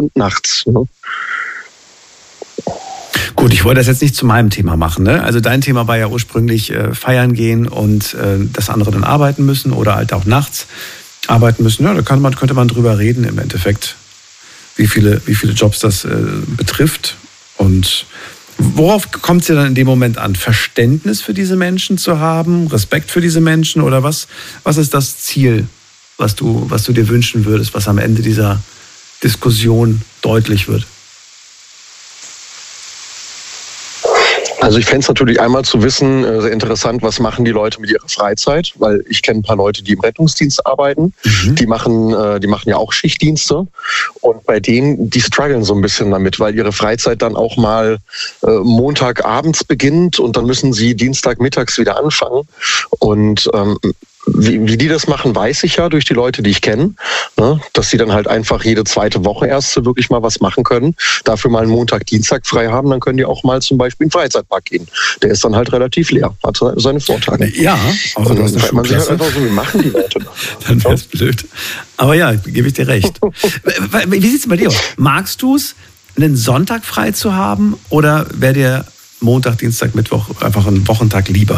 und nachts. Ne? Gut, ich wollte das jetzt nicht zu meinem Thema machen. Ne? Also dein Thema war ja ursprünglich feiern gehen und das andere dann arbeiten müssen oder halt auch nachts arbeiten müssen. Ja, da könnte man drüber reden im Endeffekt, wie viele Jobs das betrifft. Und worauf kommt es dir dann in dem Moment an? Verständnis für diese Menschen zu haben, Respekt für diese Menschen oder was ist das Ziel, was du dir wünschen würdest, was am Ende dieser Diskussion deutlich wird? Also ich fände es natürlich einmal zu wissen, sehr interessant, was machen die Leute mit ihrer Freizeit, weil ich kenne ein paar Leute, die im Rettungsdienst arbeiten, die machen ja auch Schichtdienste und bei denen, die strugglen so ein bisschen damit, weil ihre Freizeit dann auch mal Montagabends beginnt und dann müssen sie Dienstagmittags wieder anfangen und wie die das machen, weiß ich ja durch die Leute, die ich kenne, ne? Dass sie dann halt einfach jede zweite Woche erst wirklich mal was machen können, dafür mal einen Montag, Dienstag frei haben, dann können die auch mal zum Beispiel in den Freizeitpark gehen. Der ist dann halt relativ leer, hat seine Vorteile. Ja, aber du hast eine man sich halt einfach so, wie machen die Leute das? Dann wäre es blöd. Aber ja, gebe ich dir recht. Wie sieht es bei dir aus? Magst du es, einen Sonntag frei zu haben oder wäre dir Montag, Dienstag, Mittwoch einfach ein Wochentag lieber?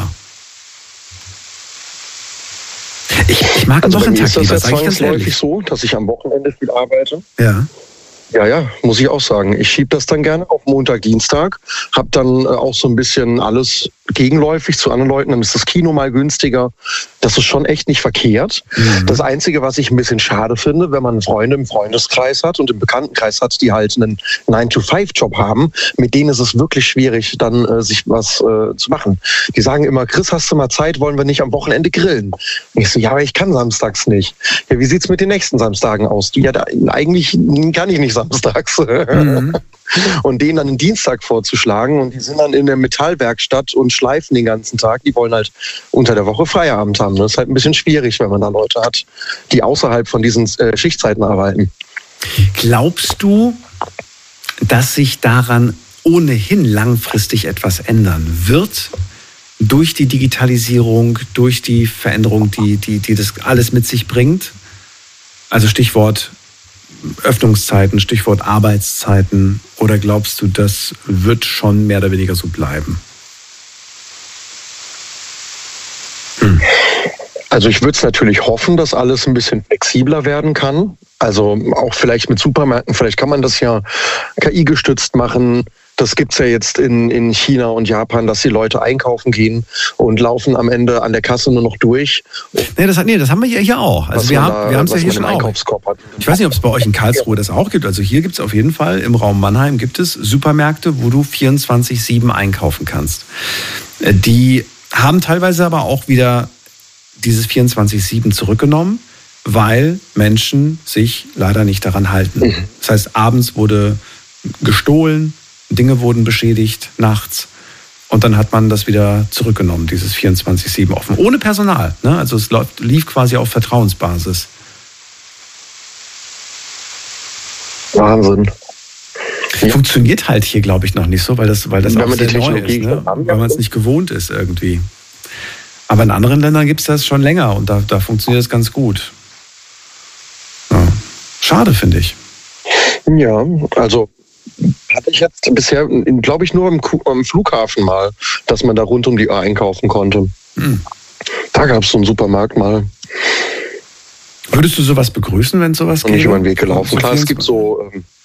Ich mag einen Wochentag lieber, das ist ja zwangsläufig so, dass ich am Wochenende viel arbeite. Ja. Ja, muss ich auch sagen. Ich schiebe das dann gerne auf Montag, Dienstag, habe dann auch so ein bisschen alles gegenläufig zu anderen Leuten, dann ist das Kino mal günstiger. Das ist schon echt nicht verkehrt. Das Einzige, was ich ein bisschen schade finde, wenn man Freunde im Freundeskreis hat und im Bekanntenkreis hat, die halt einen 9-to-5-Job haben, mit denen ist es wirklich schwierig, dann sich was zu machen. Die sagen immer, Chris, hast du mal Zeit, wollen wir nicht am Wochenende grillen? Und ich so, ja, aber ich kann samstags nicht. Ja, wie sieht's mit den nächsten Samstagen aus? Ja, eigentlich kann ich nicht samstags. Und denen dann einen Dienstag vorzuschlagen und die sind dann in der Metallwerkstatt und schleifen den ganzen Tag. Die wollen halt unter der Woche Feierabend haben. Das ist halt ein bisschen schwierig, wenn man da Leute hat, die außerhalb von diesen Schichtzeiten arbeiten. Glaubst du, dass sich daran ohnehin langfristig etwas ändern wird? Durch die Digitalisierung, durch die Veränderung, die das alles mit sich bringt? Also Stichwort Öffnungszeiten, Stichwort Arbeitszeiten, oder glaubst du, das wird schon mehr oder weniger so bleiben? Also ich würde es natürlich hoffen, dass alles ein bisschen flexibler werden kann. Also auch vielleicht mit Supermärkten, vielleicht kann man das ja KI-gestützt machen. Das gibt's ja jetzt in China und Japan, dass die Leute einkaufen gehen und laufen am Ende an der Kasse nur noch durch. Nee, das haben wir hier auch. Also wir haben es ja hier schon auch. Ich weiß nicht, ob es bei euch in Karlsruhe das auch gibt. Also hier gibt es auf jeden Fall, im Raum Mannheim gibt es Supermärkte, wo du 24/7 einkaufen kannst. Die haben teilweise aber auch wieder dieses 24/7 zurückgenommen, weil Menschen sich leider nicht daran halten. Das heißt, abends wurde gestohlen, Dinge wurden beschädigt nachts und dann hat man das wieder zurückgenommen, dieses 24/7 offen. Ohne Personal, ne? Also es lief quasi auf Vertrauensbasis. Wahnsinn. Funktioniert halt hier, glaube ich, noch nicht so, weil das auch sehr neu ist, ne? Weil man es nicht gewohnt ist irgendwie. Aber in anderen Ländern gibt es das schon länger und da funktioniert es ganz gut. Ja. Schade, finde ich. Ja, also hatte ich jetzt bisher, glaube ich, nur am Flughafen mal, dass man da rund um die Uhr einkaufen konnte. Da gab es so einen Supermarkt mal. Würdest du sowas begrüßen, wenn sowas gäbe? Und nicht über den Weg gelaufen. Klar, es gibt so...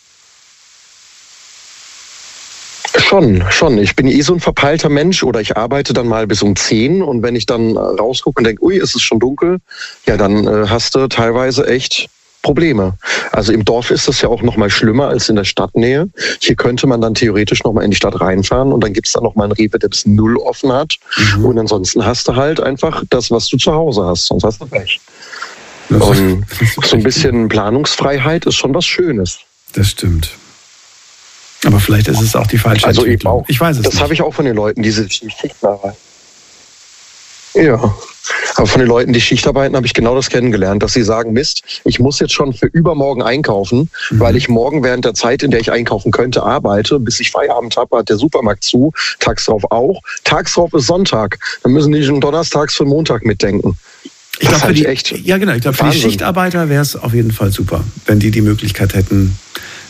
Schon. Ich bin so ein verpeilter Mensch oder ich arbeite dann mal bis um 10 und wenn ich dann rausgucke und denke, ui, ist es schon dunkel, ja, dann hast du teilweise echt Probleme. Also im Dorf ist das ja auch noch mal schlimmer als in der Stadtnähe. Hier könnte man dann theoretisch noch mal in die Stadt reinfahren und dann gibt es da noch mal einen Rewe, der bis 0 offen hat. Und ansonsten hast du halt einfach das, was du zu Hause hast. Sonst hast du Pech. Und so ein bisschen Planungsfreiheit ist schon was Schönes. Das stimmt. Aber vielleicht ist es auch die falsche Entwicklung. Auch. Ich weiß es nicht. Das habe ich auch von den Leuten, diese Schichtarbeiten. Ja, aber von den Leuten, die Schichtarbeiten, habe ich genau das kennengelernt, dass sie sagen, Mist, ich muss jetzt schon für übermorgen einkaufen, weil ich morgen während der Zeit, in der ich einkaufen könnte, arbeite, bis ich Feierabend habe, hat der Supermarkt zu, tags drauf auch. Tags drauf ist Sonntag. Dann müssen die schon donnerstags für Montag mitdenken. Ich glaube, für die Schichtarbeiter wäre es auf jeden Fall super, wenn die Möglichkeit hätten,